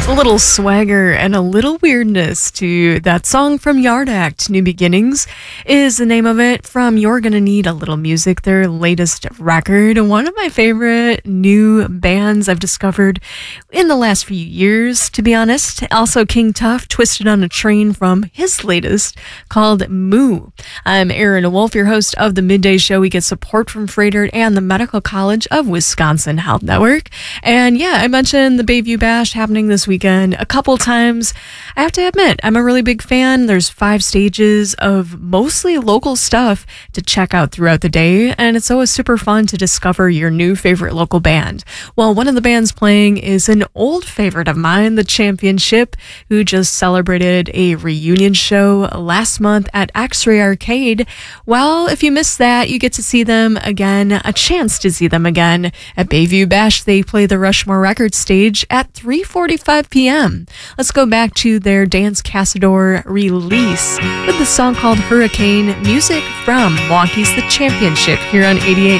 A little swagger and a little weirdness to that song from Yard Act. New Beginnings is the name of it from You're Gonna Need a Little Music, their latest record. One of my favorite new bands I've discovered in the last few years, to be honest. Also King Tuff, Twisted on a Train from his latest called Moo. I'm Aaron Wolf, your host of the Midday Show. We get support from Froedtert and the Medical College of Wisconsin Health Network. And yeah, I mentioned the Bayview Bash happening this weekend a couple times. I have to admit, I'm a really big fan. There's 5 stages of mostly local stuff to check out throughout the day, and it's always super fun to discover your new favorite local band. Well, one of the bands playing is an old favorite of mine, The Championship, who just celebrated a reunion show last month at X-Ray Arcade. Well, if you missed that, you get to see them again, a chance to see them again at Bayview Bash. They play the Rushmore Records stage at 3:45 p.m. Let's go back to their Dance Cassador release with the song called Hurricane, music from Wonky's The Championship here on 88.